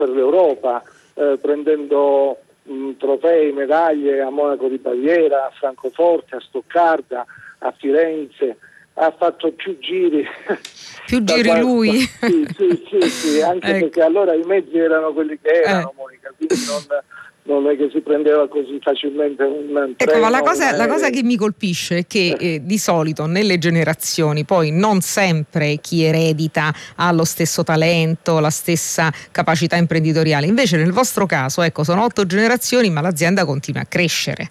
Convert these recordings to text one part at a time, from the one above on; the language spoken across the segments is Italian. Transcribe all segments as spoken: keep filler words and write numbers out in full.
per l'Europa, eh, prendendo mh, trofei, medaglie a Monaco di Baviera, a Francoforte, a Stoccarda, a Firenze. Ha fatto più giri più giri qual... lui sì, sì, sì, sì, anche ecco. Perché allora i mezzi erano quelli che erano, eh. Monica, quindi non, non è che si prendeva così facilmente un ecco, treno, ma la cosa, un la cosa che mi colpisce è che eh, di solito nelle generazioni poi non sempre chi eredita ha lo stesso talento, la stessa capacità imprenditoriale, invece nel vostro caso ecco sono otto generazioni ma l'azienda continua a crescere.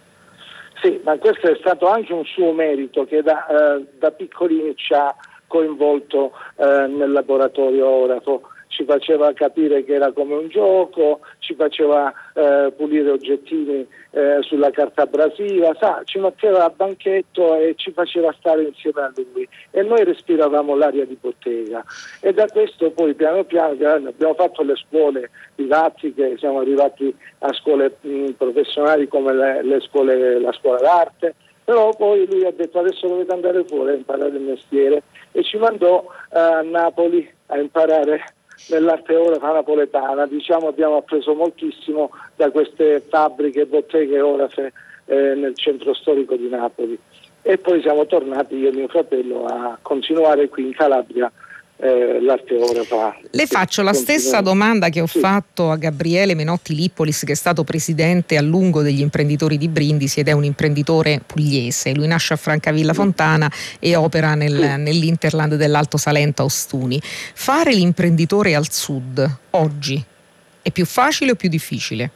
Sì, ma questo è stato anche un suo merito che da, eh, da piccolini ci ha coinvolto eh, nel laboratorio Orafo, ci faceva capire che era come un gioco, ci faceva eh, pulire oggettini eh, sulla carta abrasiva, sa, ci metteva a banchetto e ci faceva stare insieme a lui e noi respiravamo l'aria di bottega e da questo poi piano piano, piano abbiamo fatto le scuole didattiche, siamo arrivati a scuole mh, professionali come le, le scuole, la scuola d'arte, però poi lui ha detto adesso dovete andare fuori a imparare il mestiere e ci mandò uh, a Napoli a imparare nell'arte orafa napoletana. Diciamo abbiamo appreso moltissimo da queste fabbriche, botteghe orafe eh, nel centro storico di Napoli e poi siamo tornati io e mio fratello a continuare qui in Calabria eh, l'arte orafa. Le faccio la stessa domanda che ho sì. fatto a Gabriele Menotti Lippolis, che è stato presidente a lungo degli imprenditori di Brindisi ed è un imprenditore pugliese. Lui nasce a Francavilla Fontana e opera nel, sì. nell'Interland dell'Alto Salento a Ostuni. Fare l'imprenditore al sud oggi è più facile o più difficile?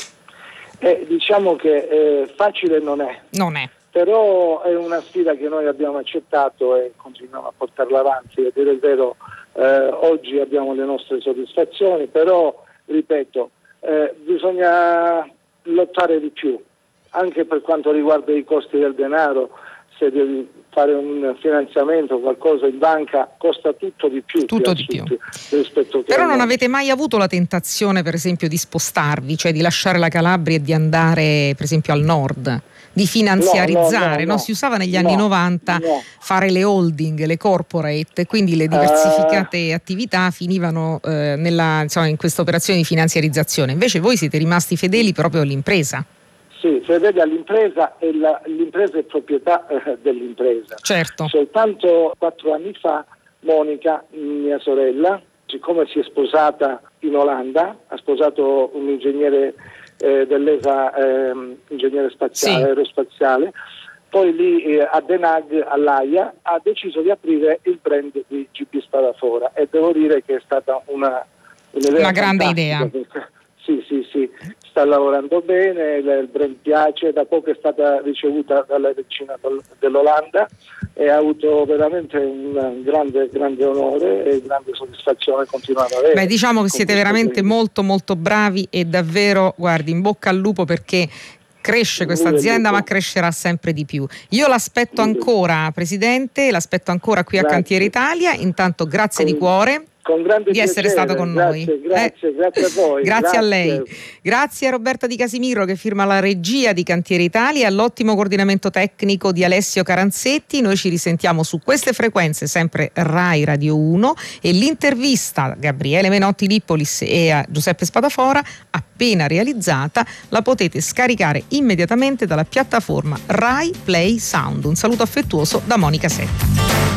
Eh, diciamo che eh, facile non è. Non è. Però è una sfida che noi abbiamo accettato e continuiamo a portarla avanti. A dire il vero, eh, oggi abbiamo le nostre soddisfazioni, però, ripeto, eh, bisogna lottare di più, anche per quanto riguarda i costi del denaro. Se devi fare un finanziamento o qualcosa in banca costa tutto di più. Tutto di più. Rispetto che Però non avete mai avuto la tentazione, per esempio, di spostarvi, cioè di lasciare la Calabria e di andare, per esempio, al nord? Di finanziarizzare, no, no, no, no. Si usava negli anni no, novanta no. fare le holding, le corporate, quindi le diversificate uh, attività finivano eh, nella, insomma, in questa operazione di finanziarizzazione. Invece voi siete rimasti fedeli proprio all'impresa. Sì, fedeli all'impresa e la, l'impresa è proprietà eh, dell'impresa. Certo. Soltanto quattro anni fa Monica, mia sorella, siccome si è sposata in Olanda, ha sposato un ingegnere eh, dell'E S A, eh, ingegnere spaziale, sì. aerospaziale, poi lì eh, a Den Haag, all'Aia, ha deciso di aprire il brand di G P Spadafora e devo dire che è stata una, un'idea una grande idea. Perché, sì, sì, sì, sta lavorando bene, il brand piace, da poco è stata ricevuta dalla regina dell'Olanda e ha avuto veramente un grande, grande onore e grande soddisfazione continuare ad avere. Beh, diciamo che siete veramente brand. molto molto bravi e davvero, guardi, in bocca al lupo perché cresce questa azienda ma crescerà sempre di più. Io l'aspetto ancora, Presidente, l'aspetto ancora qui grazie. a Cantiere Italia, intanto grazie con, di cuore. Con grande di essere piacere, stato con grazie, noi. Grazie, eh? grazie a voi. grazie, grazie a lei. Grazie a Roberta Di Casimiro che firma la regia di Cantiere Italia e all'ottimo coordinamento tecnico di Alessio Caranzetti. Noi ci risentiamo su queste frequenze, sempre Rai Radio uno, e l'intervista a Gabriele Menotti Lippolis e a Giuseppe Spadafora, appena realizzata, la potete scaricare immediatamente dalla piattaforma Rai Play Sound. Un saluto affettuoso da Monica Setti.